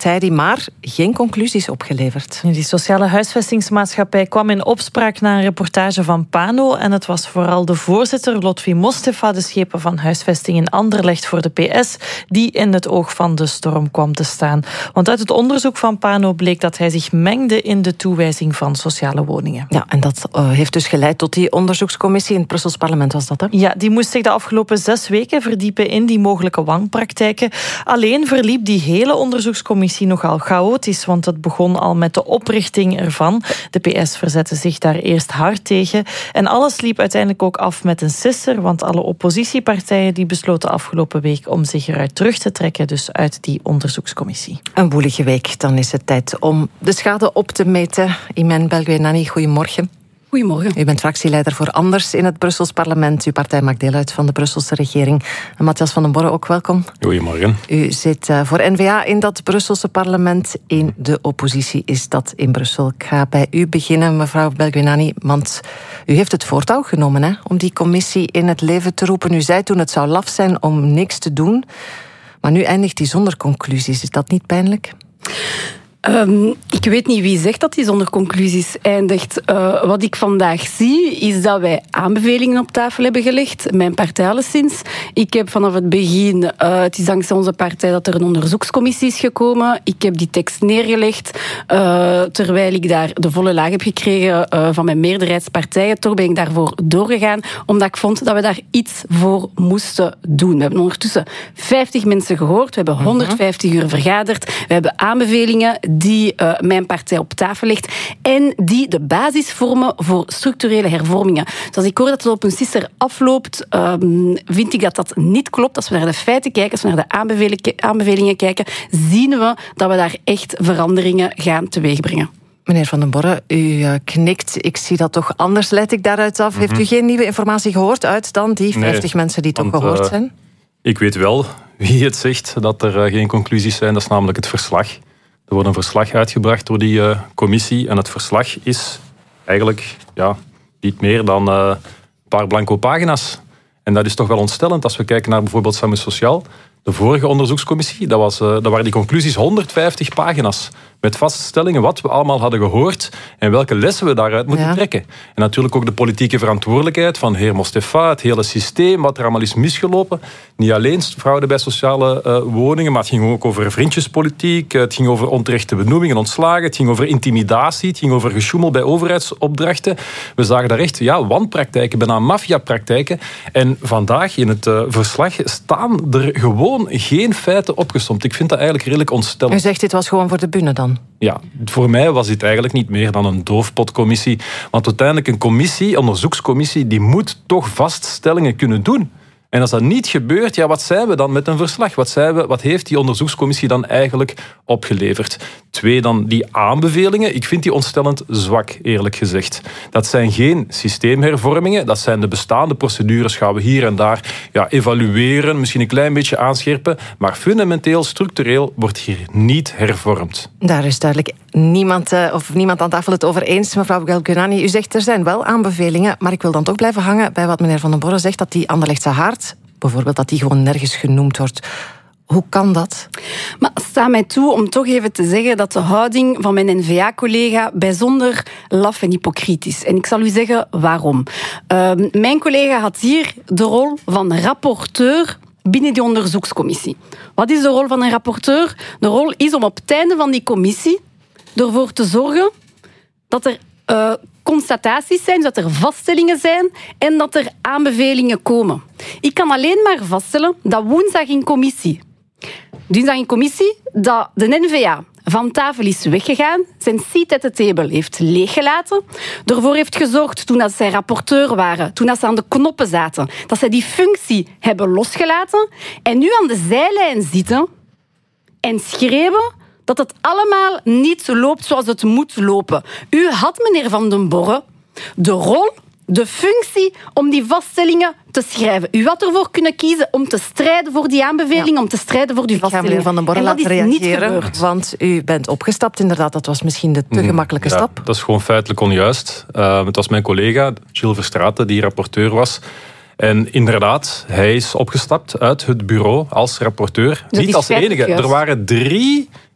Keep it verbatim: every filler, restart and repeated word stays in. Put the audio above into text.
heeft hij die maar geen conclusies opgeleverd. Die sociale huisvestingsmaatschappij kwam in opspraak na een reportage van Pano en het was vooral de voorzitter Lotfi Mostefa, de schepen van huisvesting in Anderlecht voor de P S, die in het oog van de storm kwam te staan. Want uit het onderzoek van Pano bleek dat hij zich mengde in de toewijzing van sociale woningen. Ja, en dat uh, heeft dus geleid tot die onderzoekscommissie in het Brussels parlement, was dat, hè? Ja, die moest zich de afgelopen zes weken verdiepen in die mogelijke wanpraktijken. Alleen verliep die hele onderzoekscommissie nogal chaotisch, want het begon al met de oprichting ervan. De P S verzette zich daar eerst hard tegen. En alles liep uiteindelijk ook af met een sisser, want alle oppositiepartijen die besloten afgelopen week om zich eruit terug te trekken, dus uit die onderzoekscommissie. Een woelige week, dan is het tijd om de schade op te meten. Imen Belguenani, goedemorgen. Goedemorgen. U bent fractieleider voor Anders in het Brussels parlement. Uw partij maakt deel uit van de Brusselse regering. En Matthias van den Borre, ook welkom. Goedemorgen. U zit voor N V A in dat Brusselse parlement. In de oppositie is dat in Brussel. Ik ga bij u beginnen, mevrouw Belguenani, want u heeft het voortouw genomen hè, om die commissie in het leven te roepen. U zei toen het zou laf zijn om niks te doen. Maar nu eindigt die zonder conclusies. Is dat niet pijnlijk? Um, ik weet niet wie zegt dat hij zonder conclusies eindigt. Uh, wat ik vandaag zie, is dat wij aanbevelingen op tafel hebben gelegd. Mijn partij alleszins. Ik heb vanaf het begin, uh, het is dankzij onze partij dat er een onderzoekscommissie is gekomen. Ik heb die tekst neergelegd, uh, terwijl ik daar de volle laag heb gekregen uh, van mijn meerderheidspartijen. Toch ben ik daarvoor doorgegaan, omdat ik vond dat we daar iets voor moesten doen. We hebben ondertussen vijftig mensen gehoord, we hebben honderdvijftig uur vergaderd, we hebben aanbevelingen die uh, mijn partij op tafel legt en die de basis vormen voor structurele hervormingen. Dus als ik hoor dat het op een sisser afloopt, um, vind ik dat dat niet klopt. Als we naar de feiten kijken, als we naar de aanbevelingen, aanbevelingen kijken, zien we dat we daar echt veranderingen gaan teweegbrengen. Meneer Van den Borre, u uh, knikt. Ik zie dat toch anders, leid ik daaruit af. Mm-hmm. Heeft u geen nieuwe informatie gehoord uit dan die vijftig nee, mensen die toch want, gehoord zijn? Uh, ik weet wel wie het zegt dat er uh, geen conclusies zijn. Dat is namelijk het verslag. Er wordt een verslag uitgebracht door die uh, commissie. En het verslag is eigenlijk ja, niet meer dan uh, een paar blanco pagina's. En dat is toch wel ontstellend als we kijken naar bijvoorbeeld Samen Sociaal. De vorige onderzoekscommissie, dat, was, uh, dat waren die conclusies honderdvijftig pagina's. Met vaststellingen wat we allemaal hadden gehoord en welke lessen we daaruit moeten ja. trekken. En natuurlijk ook de politieke verantwoordelijkheid van heer Mostefa, het hele systeem, wat er allemaal is misgelopen. Niet alleen fraude bij sociale uh, woningen, maar het ging ook over vriendjespolitiek, het ging over onterechte benoemingen, ontslagen, het ging over intimidatie, het ging over gesjoemel bij overheidsopdrachten. We zagen daar echt ja, wanpraktijken, bijna maffiapraktijken. En vandaag in het uh, verslag staan er gewoon geen feiten opgesomd. Ik vind dat eigenlijk redelijk ontstellend. U zegt dit was gewoon voor de bühne dan? Ja, voor mij was dit eigenlijk niet meer dan een doofpotcommissie. Want uiteindelijk een commissie, een onderzoekscommissie, die moet toch vaststellingen kunnen doen. En als dat niet gebeurt, ja, wat zijn we dan met een verslag? Wat, zijn we, wat heeft die onderzoekscommissie dan eigenlijk opgeleverd? Twee, dan die aanbevelingen. Ik vind die ontstellend zwak, eerlijk gezegd. Dat zijn geen systeemhervormingen. Dat zijn de bestaande procedures. Gaan we hier en daar ja, evalueren, misschien een klein beetje aanscherpen. Maar fundamenteel, structureel wordt hier niet hervormd. Daar is duidelijk niemand, uh, of niemand aan tafel het over eens. Mevrouw Belguenani, u zegt er zijn wel aanbevelingen, maar ik wil dan toch blijven hangen bij wat meneer Van den Borre zegt, dat die Anderlechtse Haard, bijvoorbeeld, dat die gewoon nergens genoemd wordt. Hoe kan dat? Maar sta mij toe om toch even te zeggen dat de houding van mijn N V A-collega bijzonder laf en hypocriet is. En ik zal u zeggen waarom. Uh, mijn collega had hier de rol van rapporteur binnen die onderzoekscommissie. Wat is de rol van een rapporteur? De rol is om op het einde van die commissie ervoor te zorgen dat er uh, constataties zijn, dat er vaststellingen zijn en dat er aanbevelingen komen. Ik kan alleen maar vaststellen dat woensdag in commissie, dinsdag in commissie, dat de N V A van tafel is weggegaan, zijn seat at the table heeft leeggelaten, ervoor heeft gezorgd, toen zij rapporteur waren, toen ze aan de knoppen zaten, dat zij die functie hebben losgelaten en nu aan de zijlijn zitten en schreeuwen dat het allemaal niet loopt zoals het moet lopen. U had, meneer Van den Borre, de rol, de functie om die vaststellingen te schrijven. U had ervoor kunnen kiezen om te strijden voor die aanbevelingen, ja. om te strijden voor die Ik vaststellingen. Ik ga meneer Van den Borre laten reageren, want u bent opgestapt. Inderdaad, dat was misschien de te gemakkelijke ja, stap. Dat is gewoon feitelijk onjuist. Uh, het was mijn collega, Gilles Verstraeten, die rapporteur was. En inderdaad, hij is opgestapt uit het bureau als rapporteur. Dus niet als enige. Juist. Er waren drie